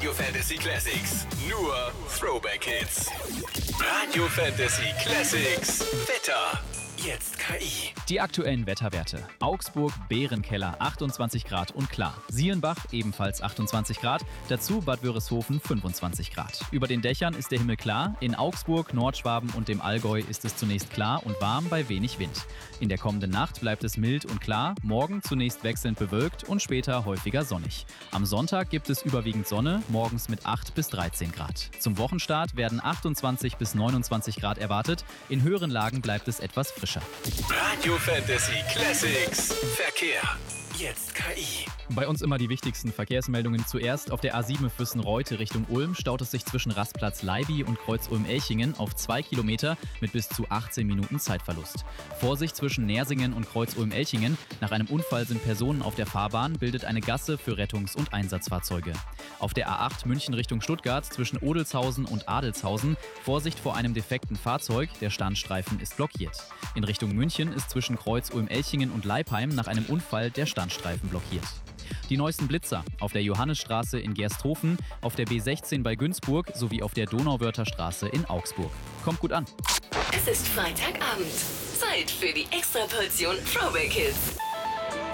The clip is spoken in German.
Radio Fantasy Classics. Nur Throwback Hits. Radio Fantasy Classics. Wetter. Jetzt KI. Die aktuellen Wetterwerte. Augsburg, Bärenkeller, 28 Grad und klar. Sierenbach, ebenfalls 28 Grad. Dazu Bad Wörishofen, 25 Grad. Über den Dächern ist der Himmel klar. In Augsburg, Nordschwaben und dem Allgäu ist es zunächst klar und warm bei wenig Wind. In der kommenden Nacht bleibt es mild und klar. Morgen zunächst wechselnd bewölkt und später häufiger sonnig. Am Sonntag gibt es überwiegend Sonne, morgens mit 8 bis 13 Grad. Zum Wochenstart werden 28 bis 29 Grad erwartet. In höheren Lagen bleibt es etwas frischer. Radio Fantasy Classics. Verkehr. Jetzt KI. Bei uns immer die wichtigsten Verkehrsmeldungen. Zuerst auf der A7 Füssen-Reute Richtung Ulm staut es sich zwischen Rastplatz Leiby und Kreuz Ulm-Elchingen auf 2 Kilometer mit bis zu 18 Minuten Zeitverlust. Vorsicht zwischen Nersingen und Kreuz Ulm-Elchingen. Nach einem Unfall sind Personen auf der Fahrbahn, bildet eine Gasse für Rettungs- und Einsatzfahrzeuge. Auf der A8 München Richtung Stuttgart zwischen Odelshausen und Adelshausen. Vorsicht vor einem defekten Fahrzeug, der Standstreifen ist blockiert. In Richtung München ist zwischen Kreuz Ulm-Elchingen und Leipheim nach einem Unfall der Standstreifen blockiert. Die neuesten Blitzer auf der Johannisstraße in Gersthofen, auf der B16 bei Günzburg sowie auf der Donauwörther Straße in Augsburg. Kommt gut an. Es ist Freitagabend. Zeit für die Extraportion Throwback Hits.